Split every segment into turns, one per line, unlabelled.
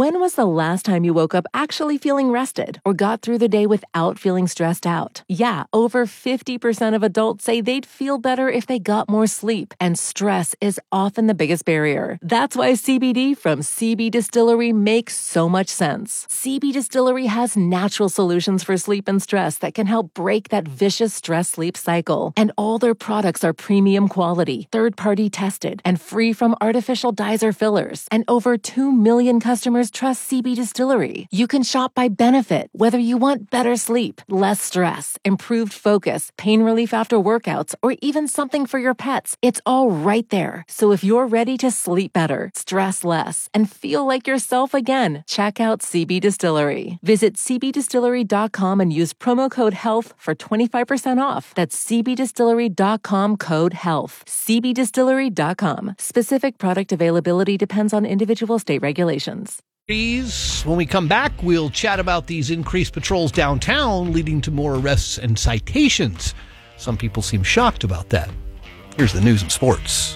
When was the last time you woke up actually feeling rested or got through the day without feeling stressed out? Yeah, over 50% of adults say they'd feel better if they got more sleep, and stress is often the biggest barrier. That's why CBD from CB Distillery makes so much sense. CB Distillery has natural solutions for sleep and stress that can help break that vicious stress-sleep cycle. And all their products are premium quality, third-party tested, and free from artificial dyes or fillers. And over 2 million customers trust CB Distillery. You can shop by benefit, whether you want better sleep, less stress, improved focus, pain relief after workouts, or even something for your pets. It's all right there. So if you're ready to sleep better, stress less, and feel like yourself again, check out CB Distillery. Visit cbdistillery.com and use promo code HEALTH for 25% off. That's cbdistillery.com, code HEALTH. cbdistillery.com. Specific product availability depends on individual state regulations.
When we come back, we'll chat about these increased patrols downtown leading to more arrests and citations. Some people seem shocked about that. Here's the news and sports.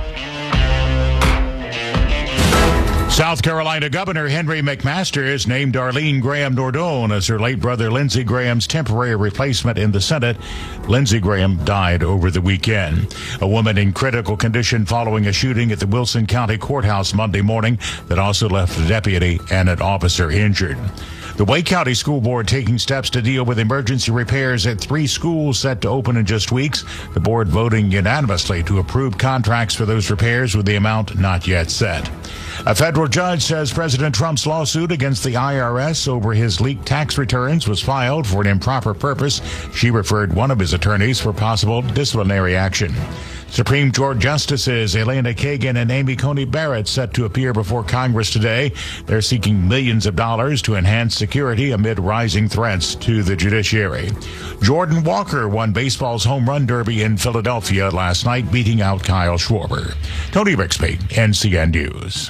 South Carolina Governor Henry McMaster has named Arlene Graham Nordone as her late brother Lindsey Graham's temporary replacement in the Senate. Lindsey Graham died over the weekend. A woman in critical condition following a shooting at the Wilson County Courthouse Monday morning that also left a deputy and an officer injured. The Wake County School Board taking steps to deal with emergency repairs at 3 schools set to open in just weeks. The board voting unanimously to approve contracts for those repairs with the amount not yet set. A federal judge says President Trump's lawsuit against the IRS over his leaked tax returns was filed for an improper purpose. She referred one of his attorneys for possible disciplinary action. Supreme Court Justices Elena Kagan and Amy Coney Barrett set to appear before Congress today. They're seeking millions of dollars to enhance security amid rising threats to the judiciary. Jordan Walker won baseball's home run derby in Philadelphia last night, beating out Kyle Schwarber. Tony Rixby, NCN News.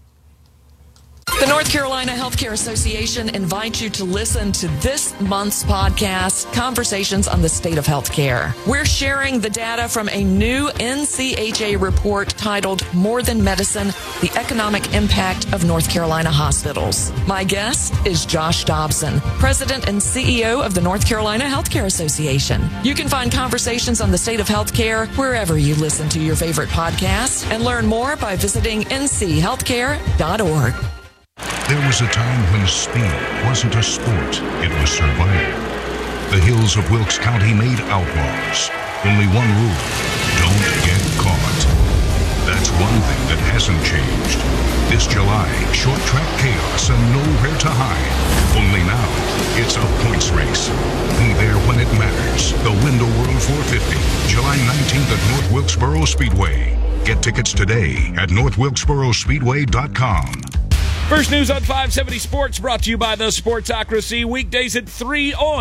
The North Carolina Healthcare Association invites you to listen to this month's podcast, Conversations on the State of Healthcare. We're sharing the data from a new NCHA report titled More Than Medicine, the Economic Impact of North Carolina Hospitals. My guest is Josh Dobson, President and CEO of the North Carolina Healthcare Association. You can find Conversations on the State of Healthcare wherever you listen to your favorite podcasts and learn more by visiting nchealthcare.org.
There was a time when speed wasn't a sport, it was survival. The hills of Wilkes County made outlaws. Only one rule: don't get caught. That's one thing that hasn't changed. This July, short track chaos and nowhere to hide. Only now, it's a points race. Be there when it matters. The Window World 450, July 19th at North Wilkesboro Speedway. Get tickets today at northwilkesborospeedway.com.
First News on 570 Sports, brought to you by the Sportsocracy. Weekdays at 3 on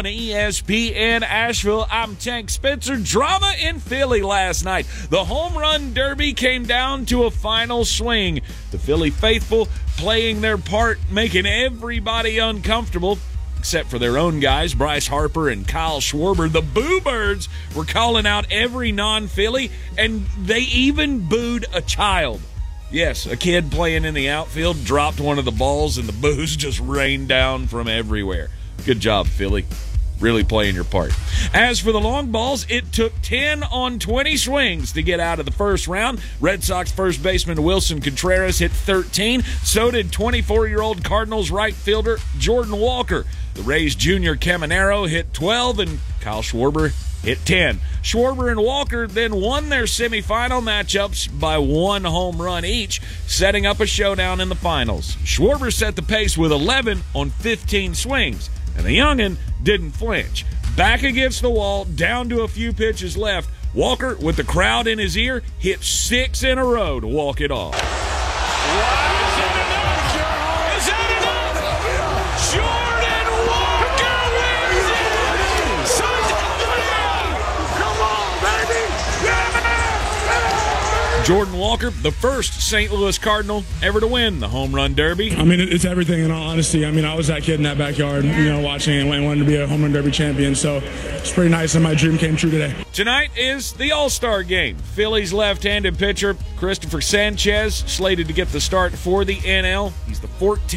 ESPN Asheville. I'm Tank Spencer. Drama in Philly last night. The home run derby came down to a final swing. The Philly faithful playing their part, making everybody uncomfortable, except for their own guys, Bryce Harper and Kyle Schwarber. The Boo Birds were calling out every non-Philly, and they even booed a child. Yes, a kid playing in the outfield dropped one of the balls, and the boos just rained down from everywhere. Good job, Philly. Really playing your part. As for the long balls, it took 10 on 20 swings to get out of the first round. Red Sox first baseman Wilson Contreras hit 13. So did 24-year-old Cardinals right fielder Jordan Walker. The Rays junior Caminero hit 12, and Kyle Schwarber hit 10. Schwarber and Walker then won their semifinal matchups by 1 home run each, setting up a showdown in the finals. Schwarber set the pace with 11 on 15 swings, and the youngin' didn't flinch. Back against the wall, down to a few pitches left, Walker, with the crowd in his ear, hit 6 in a row to walk it off.
Wow. Is that enough? Jordan Walker wins it! Come on, baby!
Jordan Walker, the first St. Louis Cardinal ever to win the home run derby.
I mean, it's everything in all honesty. I mean, I was that kid in that backyard, watching and wanted to be a home run derby champion. So it's pretty nice that my dream came true today.
Tonight is the All-Star game. Phillies left-handed pitcher Christopher Sanchez slated to get the start for the NL. He's the 14th